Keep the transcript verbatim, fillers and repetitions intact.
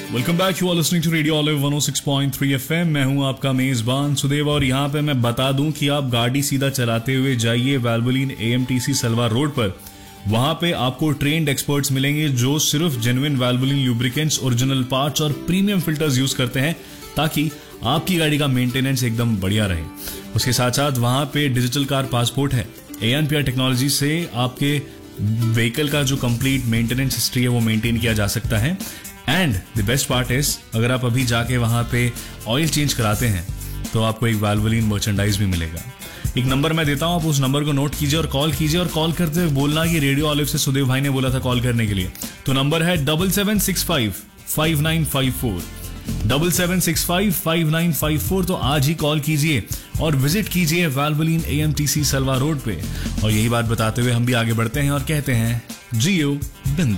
Welcome back, you are listening to radio olive one O six point three FM. मैं हूं आपका मेजबान सुदेव और यहाँ पे मैं बता दूं कि आप गाड़ी सीधा चलाते हुए जाइए वैल्वोलिन एएमटीसी सलवार रोड पर। वहां पे आपको ट्रेन्ड एक्सपर्ट्स मिलेंगे जो सिर्फ जेन्युइन वैल्वोलिन लुब्रिकेंट्स, ओरिजिनल पार्ट्स और प्रीमियम फिल्टर्स यूज करते हैं ताकि आपकी गाड़ी का मेंटेनेंस एकदम बढ़िया रहे। उसके साथ साथ वहां पे डिजिटल कार पासपोर्ट है। एएनपीआर टेक्नोलॉजी से आपके व्हीकल का जो कंप्लीट मेंटेनेंस हिस्ट्री है वो मेंटेन किया जा सकता है। And the best part is, अगर आप अभी जाके वहां पे ऑयल चेंज कराते हैं तो आपको एक वैल्वोलिन मर्चेंडाइज भी मिलेगा। एक नंबर मैं देता हूं, आप उस नंबर को नोट कीजिए और कॉल कीजिए और कॉल करते हुए बोलना कि रेडियो ऑलिव से सुदेव भाई ने बोला था कॉल करने के लिए। तो नंबर है double seven six five five nine five four double seven six five five nine five four. तो आज ही कॉल कीजिए और विजिट कीजिए वैल्वोलिन एएमटीसी सलवार रोड पे। और यही बात बताते हुए हम भी आगे बढ़ते हैं और कहते हैं जियो बिंदास।